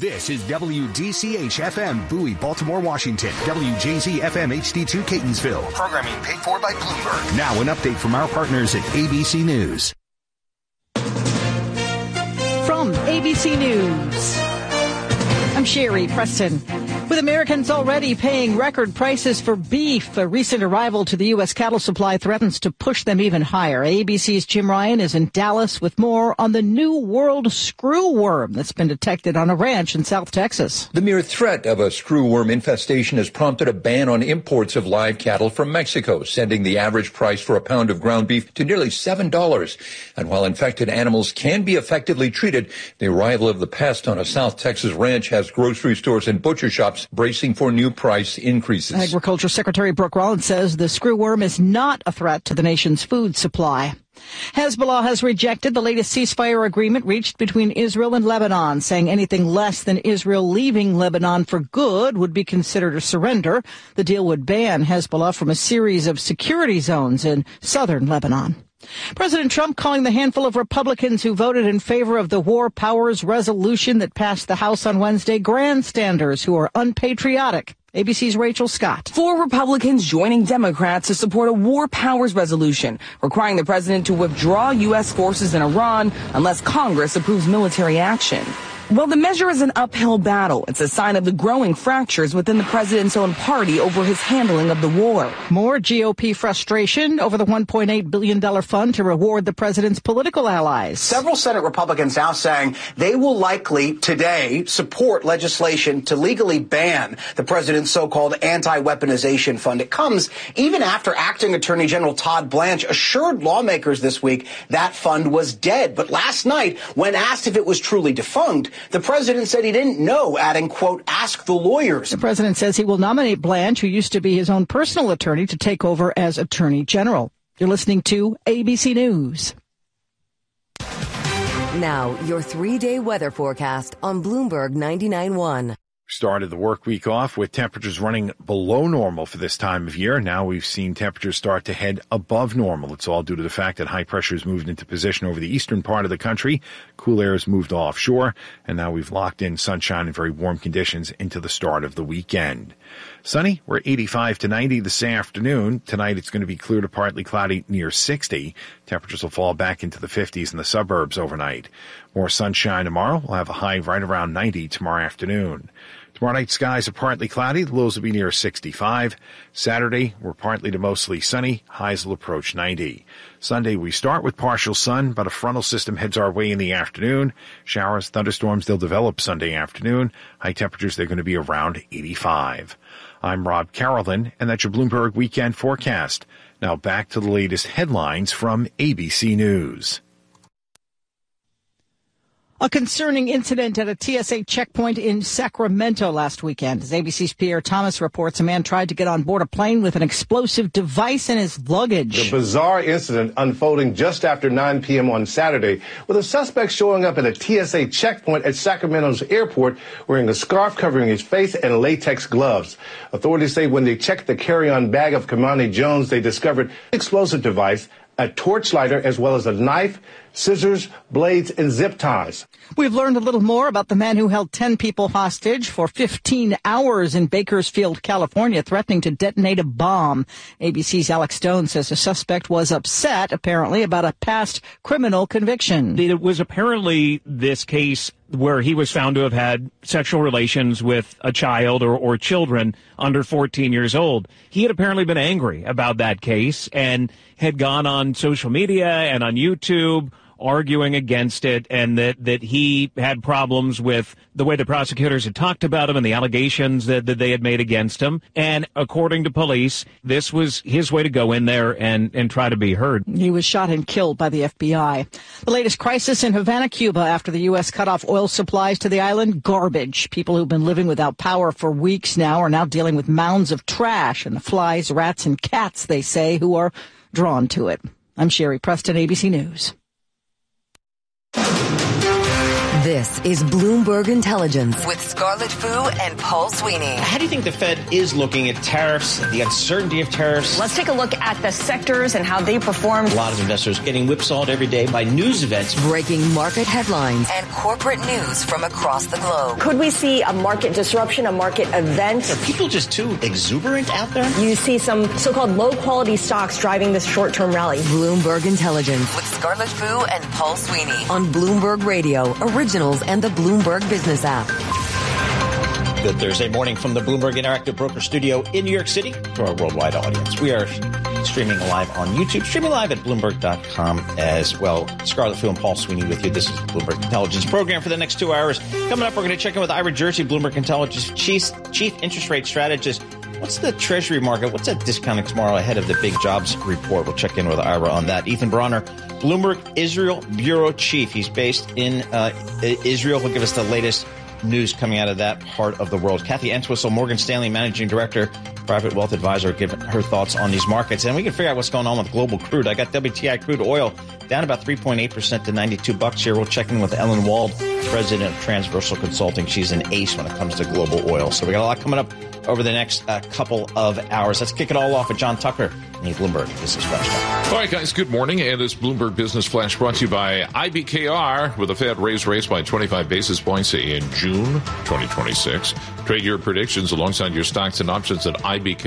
This is WDCH-FM, Bowie, Baltimore, Washington. WJZ-FM HD2, Catonsville. Programming paid for by Bloomberg. Now an update from our partners at ABC News. From ABC News, I'm Sherry Preston. With Americans already paying record prices for beef, a recent arrival to the U.S. cattle supply threatens to push them even higher. ABC's Jim Ryan is in Dallas with more on the new world screwworm that's been detected on a ranch in South Texas. The mere threat of a screwworm infestation has prompted a ban on imports of live cattle from Mexico, sending the average price for a pound of ground beef to nearly $7. And while infected animals can be effectively treated, the arrival of the pest on a South Texas ranch has grocery stores and butcher shops bracing for new price increases. Agriculture Secretary Brooke Rollins says the screwworm is not a threat to the nation's food supply. Hezbollah has rejected the latest ceasefire agreement reached between Israel and Lebanon, saying anything less than Israel leaving Lebanon for good would be considered a surrender. The deal would ban Hezbollah from a series of security zones in southern Lebanon. President Trump calling the handful of Republicans who voted in favor of the War Powers resolution that passed the House on Wednesday grandstanders who are unpatriotic. ABC's Rachel Scott. 4 Republicans joining Democrats to support a War Powers resolution requiring the president to withdraw U.S. forces in Iran unless Congress approves military action. While the measure is an uphill battle, it's a sign of the growing fractures within the president's own party over his handling of the war. More GOP frustration over the $1.8 billion fund to reward the president's political allies. Several Senate Republicans now saying they will likely today support legislation to legally ban the president's so-called anti-weaponization fund. It comes even after Acting Attorney General Todd Blanche assured lawmakers this week that fund was dead. But last night, when asked if it was truly defunct, the president said he didn't know, adding, quote, ask the lawyers. The president says he will nominate Blanche, who used to be his own personal attorney, to take over as attorney general. You're listening to ABC News. Now, your 3-day weather forecast on Bloomberg 99.1. Started the work week off with temperatures running below normal for this time of year. Now we've seen temperatures start to head above normal. It's all due to the fact that high pressure has moved into position over the eastern part of the country. Cool air has moved offshore, and now we've locked in sunshine and very warm conditions into the start of the weekend. Sunny, we're 85 to 90 this afternoon. Tonight it's going to be clear to partly cloudy near 60. Temperatures will fall back into the 50s in the suburbs overnight. More sunshine tomorrow. We'll have a high right around 90 tomorrow afternoon. Tomorrow night, skies are partly cloudy. The lows will be near 65. Saturday, we're partly to mostly sunny. Highs will approach 90. Sunday, we start with partial sun, but a frontal system heads our way in the afternoon. Showers, thunderstorms, they'll develop Sunday afternoon. High temperatures, they're going to be around 85. I'm Rob Carolyn, and that's your Bloomberg Weekend Forecast. Now back to the latest headlines from ABC News. A concerning incident at a TSA checkpoint in Sacramento last weekend. As ABC's Pierre Thomas reports, a man tried to get on board a plane with an explosive device in his luggage. The bizarre incident unfolding just after 9 p.m. on Saturday, with a suspect showing up at a TSA checkpoint at Sacramento's airport wearing a scarf covering his face and latex gloves. Authorities say when they checked the carry-on bag of Kamani Jones, they discovered an explosive device, a torch lighter, as well as a knife, scissors, blades, and zip ties. We've learned a little more about the man who held 10 people hostage for 15 hours in Bakersfield, California, threatening to detonate a bomb. ABC's Alex Stone says the suspect was upset, apparently, about a past criminal conviction. It was apparently this case where he was found to have had sexual relations with a child or children under 14 years old. He had apparently been angry about that case and had gone on social media and on YouTube arguing against it, and that he had problems with the way the prosecutors had talked about him and the allegations that they had made against him. And according to police, this was his way to go in there and try to be heard. He was shot and killed by the FBI. The latest crisis in Havana, Cuba, after the U.S. cut off oil supplies to the island, garbage. People who've been living without power for weeks now are now dealing with mounds of trash and the flies, rats, and cats, they say, who are drawn to it. I'm Sherry Preston, ABC News. This is Bloomberg Intelligence with Scarlett Fu and Paul Sweeney. How do you think the Fed is looking at tariffs, the uncertainty of tariffs? Let's take a look at the sectors and how they performed. A lot of investors getting whipsawed every day by news events. Breaking market headlines and corporate news from across the globe. Could we see a market disruption, a market event? Are people just too exuberant out there? You see some so-called low-quality stocks driving this short-term rally. Bloomberg Intelligence with Scarlett Fu and Paul Sweeney on Bloomberg Radio, Originals, and the Bloomberg Business app. Good Thursday morning from the Bloomberg Interactive Broker Studio in New York City to our worldwide audience. We are streaming live on YouTube, streaming live at Bloomberg.com as well. Scarlett Fu and Paul Sweeney with you. This is the Bloomberg Intelligence program for the next 2 hours. Coming up, we're going to check in with Ira Jersey, Bloomberg Intelligence Chief Interest Rate Strategist. What's the Treasury market? What's that discounting tomorrow ahead of the big jobs report? We'll check in with Ira on that. Ethan Bronner, Bloomberg Israel Bureau Chief. He's based in Israel. He'll give us the latest news coming out of that part of the world. Kathy Entwistle, Morgan Stanley Managing Director, Private Wealth Advisor, give her thoughts on these markets. And we can figure out what's going on with global crude. I got WTI crude oil down about 3.8% to $92 here. We'll check in with Ellen Wald, President of Transversal Consulting. She's an ace when it comes to global oil. So we got a lot coming up over the next couple of hours. Let's kick it all off with John Tucker in the Bloomberg Business Flash. All right, guys, good morning. And this Bloomberg Business Flash brought to you by IBKR, with the Fed raised rates by 25 basis points in June 2026. Trade your predictions alongside your stocks and options at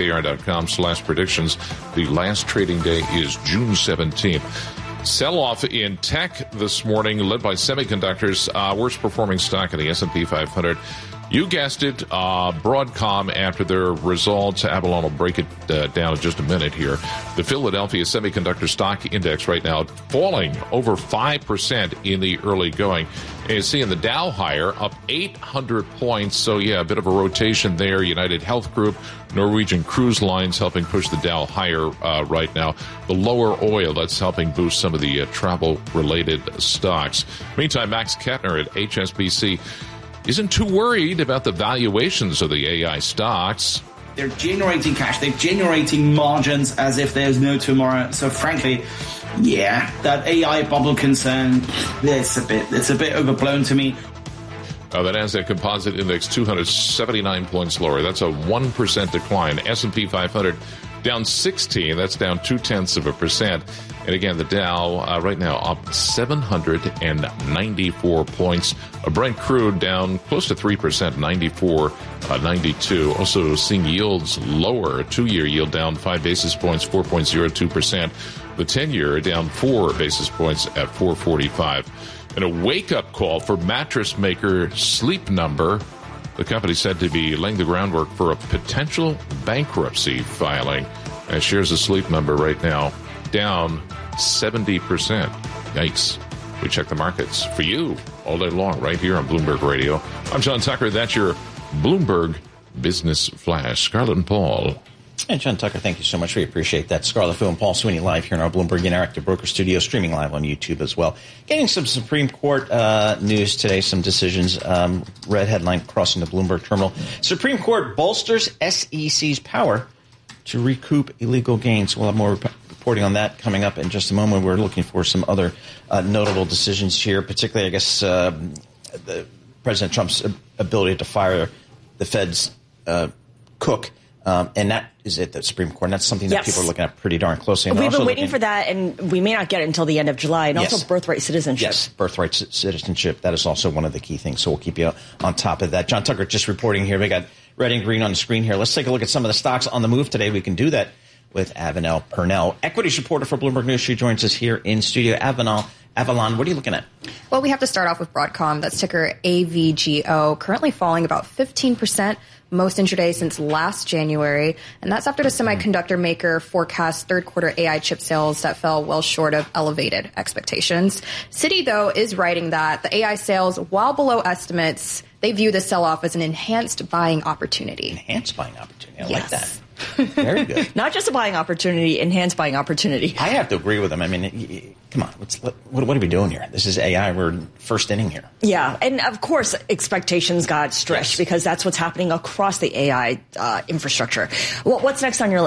IBKR.com/predictions. The last trading day is June 17th. Sell-off in tech this morning, led by semiconductors. Worst performing stock in the S&P 500. You guessed it, Broadcom after their results. Avalon will break it down in just a minute here. The Philadelphia Semiconductor Stock Index right now falling over 5% in the early going. And you see in the Dow higher, up 800 points. So, yeah, a bit of a rotation there. United Health Group, Norwegian Cruise Lines helping push the Dow higher right now. The lower oil, that's helping boost some of the travel-related stocks. Meantime, Max Kettner at HSBC isn't too worried about the valuations of the AI stocks. They're generating cash. They're generating margins as if there's no tomorrow. So frankly, yeah, that AI bubble concern, it's a bit overblown to me. The NASDAQ Composite Index 279 points lower. That's a 1% decline. S&P 500 down 16. That's down 0.2%. And again, the Dow right now up 794 points. Brent crude down close to 3%, 94.92. Also seeing yields lower. 2-year yield down 5 basis points, 4.02%. The 10-year down 4 basis points at 4.45. And a wake-up call for mattress maker Sleep Number. The company said to be laying the groundwork for a potential bankruptcy filing. And shares of Sleep Number right now down 70%. Yikes. We check the markets for you all day long right here on Bloomberg Radio. I'm John Tucker. That's your Bloomberg Business Flash. Scarlett and Paul. And John Tucker, thank you so much. We appreciate that. Scarlett Fu and Paul Sweeney live here in our Bloomberg Interactive Broker Studio, streaming live on YouTube as well. Getting some Supreme Court news today, some decisions. Red headline crossing the Bloomberg terminal. Supreme Court bolsters SEC's power to recoup illegal gains. We'll have more reporting on that coming up in just a moment. We're looking for some other notable decisions here, particularly, I guess, President Trump's ability to fire the Fed's cook. And that is at the Supreme Court. And that's something that people are looking at pretty darn closely. And we've been waiting for that, and we may not get it until the end of July. And also birthright citizenship. Yes, birthright citizenship. That is also one of the key things. So we'll keep you on top of that. John Tucker just reporting here. We got red and green on the screen here. Let's take a look at some of the stocks on the move today. We can do that with Avanel Purnell, equities reporter for Bloomberg News. She joins us here in studio. Avalon, what are you looking at? Well, we have to start off with Broadcom. That's ticker AVGO, currently falling about 15%, most intraday since last January. And that's after the semiconductor maker forecast third quarter AI chip sales that fell well short of elevated expectations. Citi, though, is writing that the AI sales, while below estimates, they view the sell-off as an enhanced buying opportunity. Enhanced buying opportunity. I like that. Very good. Not just a buying opportunity, enhanced buying opportunity. I have to agree with him. I mean, come on. What are we doing here? This is AI. We're first inning here. Yeah. And, of course, expectations got stretched because that's what's happening across the AI infrastructure. What's next on your list?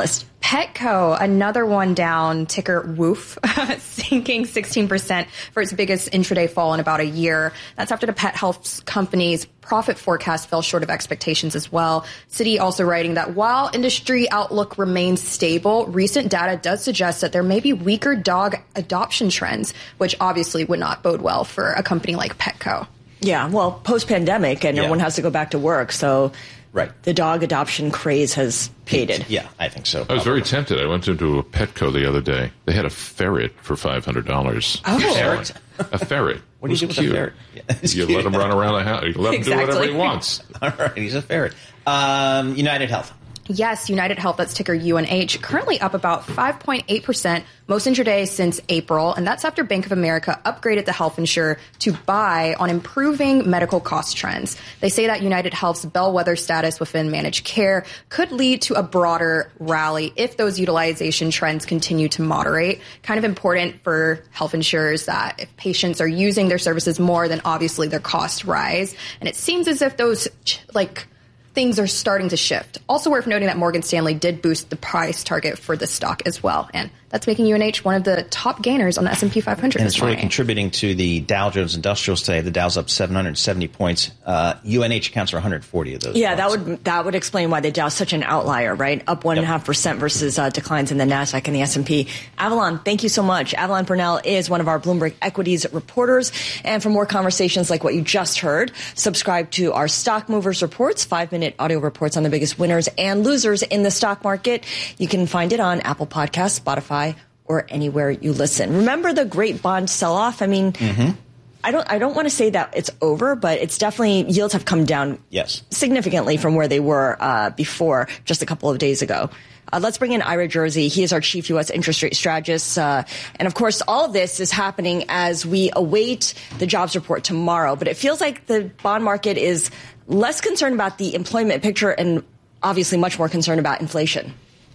Petco, another one down, ticker WOOF, sinking 16% for its biggest intraday fall in about a year. That's after the pet health company's profit forecast fell short of expectations as well. Citi also writing that while industry outlook remains stable, recent data does suggest that there may be weaker dog adoption trends, which obviously would not bode well for a company like Petco. Yeah, well, post-pandemic, and everyone has to go back to work, so the dog adoption craze has faded. Yeah, I think so. I was very tempted. I went into a Petco the other day. They had a ferret for $500. Oh. A ferret? A ferret. What do you do with cute. a ferret? Yeah, you let him run around the house. You let him do whatever he wants. All right, he's a ferret. United Health. Yes, United Health, that's ticker UNH, currently up about 5.8%, most intraday since April. And that's after Bank of America upgraded the health insurer to buy on improving medical cost trends. They say that United Health's bellwether status within managed care could lead to a broader rally if those utilization trends continue to moderate. Kind of important for health insurers that if patients are using their services more, then obviously their costs rise. And it seems as if those, things are starting to shift. Also worth noting that Morgan Stanley did boost the price target for the stock as well. And that's making UNH one of the top gainers on the S&P 500 And it's really contributing to the Dow Jones Industrials today. The Dow's up 770 points. UNH accounts for 140 of those. Yeah, that would explain why the Dow's such an outlier, right? Up 1.5% versus declines in the Nasdaq and the S&P. Avalon, thank you so much. Avalon Burnell is one of our Bloomberg Equities reporters. And for more conversations like what you just heard, subscribe to our Stock Movers Reports, 5-minute audio reports on the biggest winners and losers in the stock market. You can find it on Apple Podcasts, Spotify, or anywhere you listen. Remember the great bond sell-off? I mean, I don't want to say that it's over, but it's definitely, yields have come down significantly from where they were before just a couple of days ago. Let's bring in Ira Jersey. He is our chief U.S. interest rate strategist. And of course, all of this is happening as we await the jobs report tomorrow. But it feels like the bond market is less concerned about the employment picture and obviously much more concerned about inflation.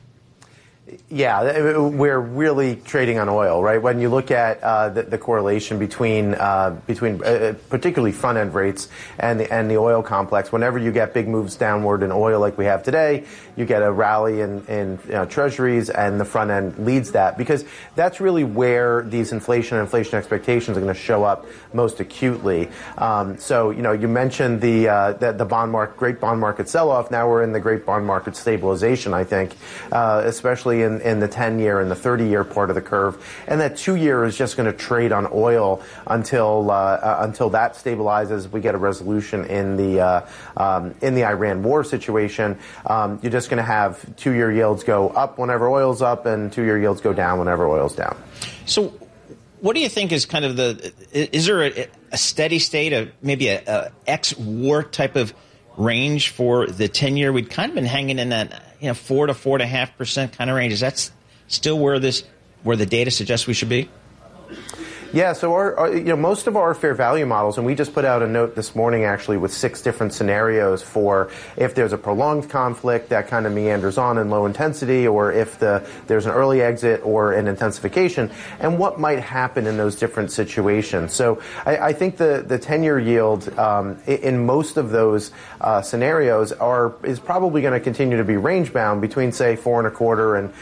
Yeah, we're really trading on oil, right? When you look at the correlation between particularly front end rates and the oil complex, whenever you get big moves downward in oil like we have today, you get a rally in treasuries, and the front end leads that, because that's really where these inflation expectations are going to show up most acutely. So you mentioned the bond market, great bond market sell-off. Now we're in the great bond market stabilization, I think, especially in the 10-year and the 30-year part of the curve. And that 2-year is just going to trade on oil until that stabilizes. We get a resolution in the Iran war situation. You're just going to have 2-year yields go up whenever oil's up, and 2-year yields go down whenever oil's down. So what do you think is kind of is there a steady state, maybe a ex-war type of range for the 10-year? We'd kind of been hanging in that 4 to 4.5% kind of range. Is that still where the data suggests we should be? Yeah, so our most of our fair value models, and we just put out a note this morning actually with 6 different scenarios for if there's a prolonged conflict that kind of meanders on in low intensity, or if there's an early exit or an intensification, and what might happen in those different situations. So I think the 10-year yield in most of those scenarios is probably going to continue to be range bound between, say, 4.25% and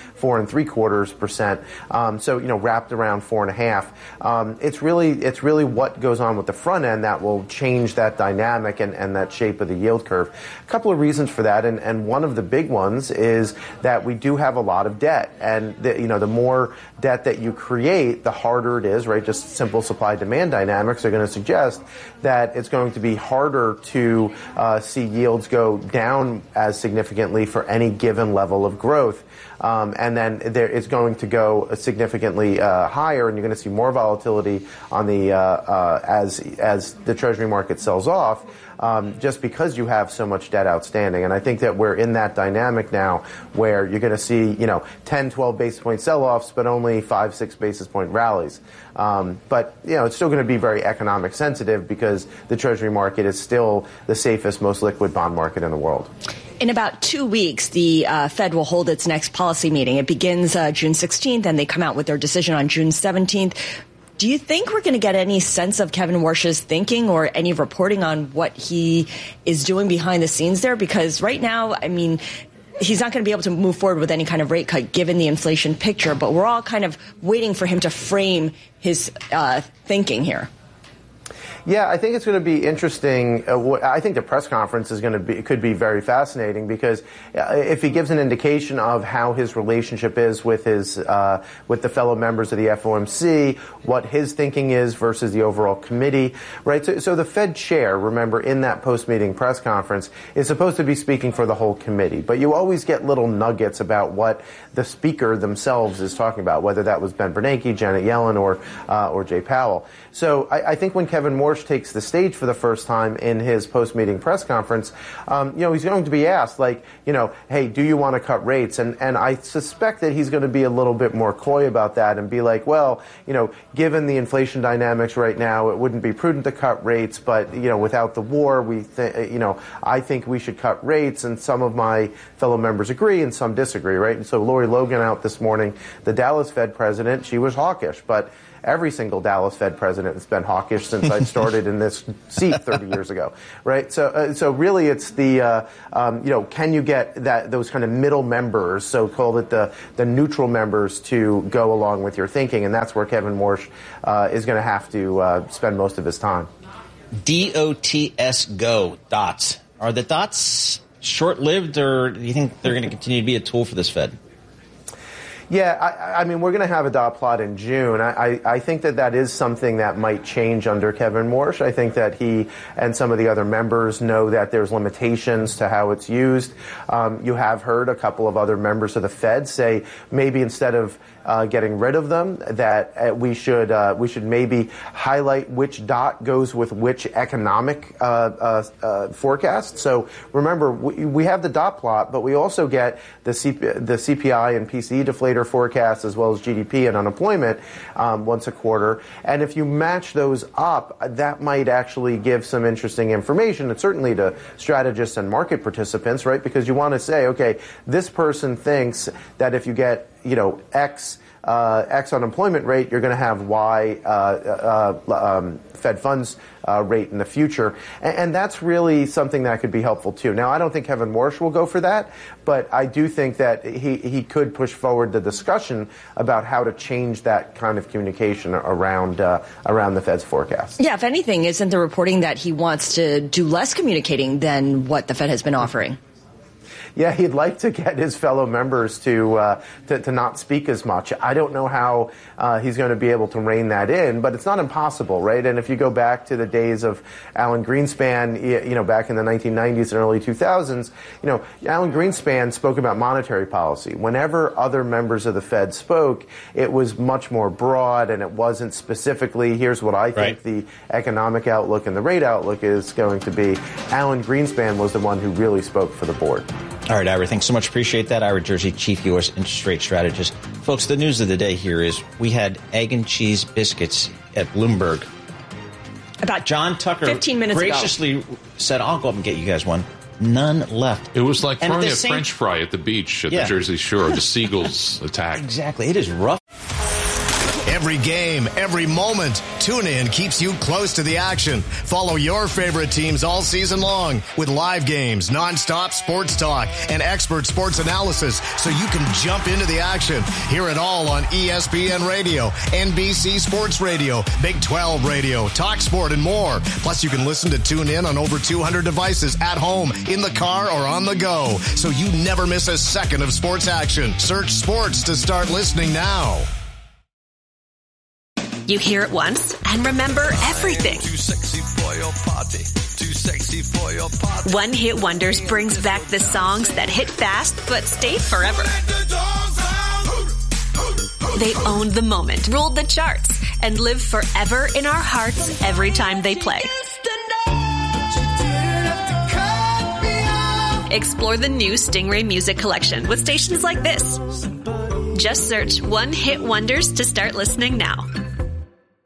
4.75%. So wrapped around 4.5%. It's really what goes on with the front end that will change that dynamic and that shape of the yield curve. A couple of reasons for that, and one of the big ones is that we do have a lot of debt, and the more debt that you create, the harder it is, right? Just simple supply-demand dynamics are going to suggest that it's going to be harder to see yields go down as significantly for any given level of growth. And then it's going to go significantly higher, and you're going to see more volatility on the as the Treasury market sells off, just because you have so much debt outstanding. And I think that we're in that dynamic now where you're going to see 10, 12 basis point sell-offs, but only 5, 6 basis point rallies. But it's still going to be very economic sensitive because the Treasury market is still the safest, most liquid bond market in the world. In about 2 weeks, the Fed will hold its next policy meeting. It begins June 16th, and they come out with their decision on June 17th. Do you think we're going to get any sense of Kevin Warsh's thinking or any reporting on what he is doing behind the scenes there? Because right now, I mean, he's not going to be able to move forward with any kind of rate cut given the inflation picture. But we're all kind of waiting for him to frame his thinking here. Yeah, I think it's going to be interesting. I think the press conference could be very fascinating because if he gives an indication of how his relationship is with with the fellow members of the FOMC, what his thinking is versus the overall committee, right? So the Fed chair, remember, in that post-meeting press conference is supposed to be speaking for the whole committee, but you always get little nuggets about what the speaker themselves is talking about, whether that was Ben Bernanke, Janet Yellen, or Jay Powell. So I think when Kevin Warsh takes the stage for the first time in his post-meeting press conference, he's going to be asked, hey, do you want to cut rates? And I suspect that he's going to be a little bit more coy about that and be like, well, given the inflation dynamics right now, it wouldn't be prudent to cut rates, but, without the war, I think we should cut rates, and some of my fellow members agree and some disagree, right? And so Lori Logan out this morning, the Dallas Fed president, she was hawkish, but every single Dallas Fed president has been hawkish since I started in this seat 30 years ago, right? So really, it's the can you get those kind of middle members, so called it the neutral members, to go along with your thinking, and that's where Kevin Warsh is going to have to spend most of his time. DOTS go dots. Are the dots short-lived, or do you think they're going to continue to be a tool for this Fed? Yeah, I mean, we're going to have a dot plot in June. I think that is something that might change under Kevin Warsh. I think that he and some of the other members know that there's limitations to how it's used. You have heard a couple of other members of the Fed say maybe instead of getting rid of them, that we should maybe highlight which dot goes with which economic forecast. So remember, we have the dot plot, but we also get the CPI and PCE deflator forecast, as well as GDP and unemployment once a quarter. And if you match those up, that might actually give some interesting information, and certainly to strategists and market participants, right? Because you want to say, okay, this person thinks that if you get X unemployment rate, you're going to have Y Fed funds rate in the future. And that's really something that could be helpful, too. Now, I don't think Kevin Warsh will go for that, but I do think that he could push forward the discussion about how to change that kind of communication around the Fed's forecast. Yeah, if anything, isn't the reporting that he wants to do less communicating than what the Fed has been offering? Yeah, he'd like to get his fellow members to not speak as much. I don't know how he's going to be able to rein that in, but it's not impossible, right? And if you go back to the days of Alan Greenspan, back in the 1990s and early 2000s, Alan Greenspan spoke about monetary policy. Whenever other members of the Fed spoke, it was much more broad, and it wasn't specifically, here's what I think the economic outlook and the rate outlook is going to be. Alan Greenspan was the one who really spoke for the board. All right, Ira, thanks so much. Appreciate that. Ira Jersey, Chief U.S. Interest Rate Strategist. Folks, the news of the day here is we had egg and cheese biscuits at Bloomberg. About John Tucker 15 minutes graciously said, I'll go up and get you guys one. None left. It was like throwing a French fry at the beach at the Jersey Shore. The seagulls attacked. Exactly. It is rough. Every game, every moment, TuneIn keeps you close to the action. Follow your favorite teams all season long with live games, nonstop sports talk, and expert sports analysis so you can jump into the action. Hear it all on ESPN Radio, NBC Sports Radio, Big 12 Radio, Talk Sport, and more. Plus, you can listen to TuneIn on over 200 devices at home, in the car, or on the go, so you never miss a second of sports action. Search sports to start listening now. You hear it once and remember everything. Too sexy for your party. Too sexy for your party. One Hit Wonders brings back the songs that hit fast but stay forever. They owned the moment, ruled the charts, and live forever in our hearts every time they play. Explore the new Stingray Music Collection with stations like this. Just search One Hit Wonders to start listening now.